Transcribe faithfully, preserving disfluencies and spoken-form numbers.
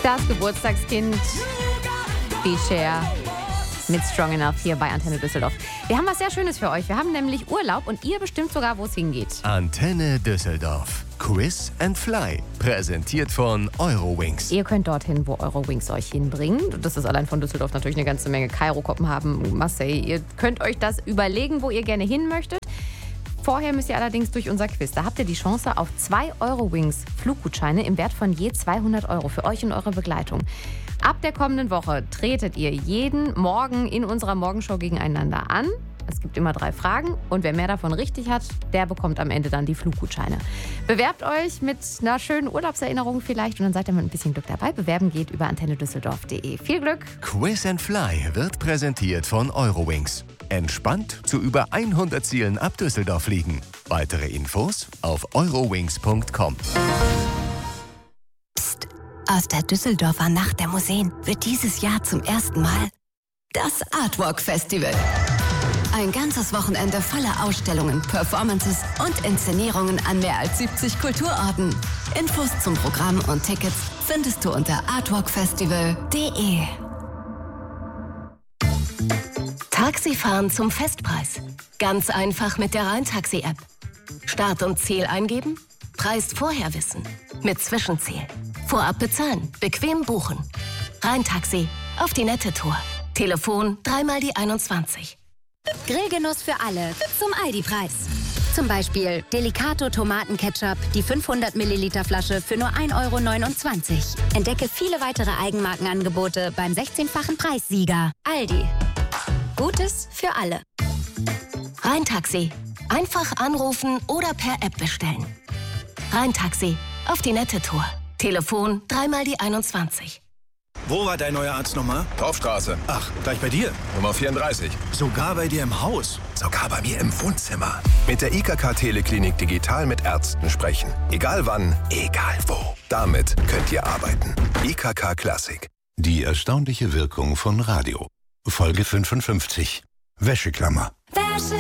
Das Geburtstagskind, die Cher mit Strong Enough hier bei Antenne Düsseldorf. Wir haben was sehr Schönes für euch. Wir haben nämlich Urlaub und ihr bestimmt sogar, wo es hingeht. Antenne Düsseldorf. Quiz and Fly. Präsentiert von Eurowings. Ihr könnt dorthin, wo Eurowings euch hinbringt. Das ist allein von Düsseldorf natürlich eine ganze Menge. Kairo, Kopenhagen, Marseille. Ihr könnt euch das überlegen, wo ihr gerne hin möchtet. Vorher müsst ihr allerdings durch unser Quiz. Da habt ihr die Chance auf zwei Eurowings Fluggutscheine im Wert von je zweihundert Euro für euch und eure Begleitung. Ab der kommenden Woche tretet ihr jeden Morgen in unserer Morgenshow gegeneinander an. Es gibt immer drei Fragen und wer mehr davon richtig hat, der bekommt am Ende dann die Fluggutscheine. Bewerbt euch mit einer schönen Urlaubserinnerung vielleicht und dann seid ihr mit ein bisschen Glück dabei. Bewerben geht über antenne düsseldorf punkt de. Viel Glück! Quiz and Fly wird präsentiert von Eurowings. Entspannt zu über hundert Zielen ab Düsseldorf fliegen. Weitere Infos auf eurowings punkt com. Psst, aus der Düsseldorfer Nacht der Museen wird dieses Jahr zum ersten Mal das Artwalk Festival. Ein ganzes Wochenende voller Ausstellungen, Performances und Inszenierungen an mehr als siebzig Kulturorten. Infos zum Programm und Tickets findest du unter artwalk festival punkt de. Taxifahren zum Festpreis. Ganz einfach mit der Rheintaxi-App. Start und Ziel eingeben, Preis vorher wissen. Mit Zwischenziel. Vorab bezahlen, bequem buchen. Rheintaxi, auf die nette Tour. Telefon dreimal die einundzwanzig. Grillgenuss für alle zum Aldi-Preis. Zum Beispiel Delicato Tomatenketchup, die fünfhundert Milliliter Flasche für nur ein Euro neunundzwanzig. Entdecke viele weitere Eigenmarkenangebote beim sechzehnfachen Preissieger. Aldi. Gutes für alle. Rheintaxi. Einfach anrufen oder per App bestellen. Rheintaxi, auf die nette Tour. Telefon dreimal die einundzwanzig. Wo war dein neuer Arzt nochmal? Dorfstraße. Ach, gleich bei dir? Nummer vierunddreißig. Sogar bei dir im Haus? Sogar bei mir im Wohnzimmer. Mit der I K K Teleklinik digital mit Ärzten sprechen. Egal wann, egal wo. Damit könnt ihr arbeiten. I K K Klassik. Die erstaunliche Wirkung von Radio. Folge fünfundfünfzig. Wäscheklammer.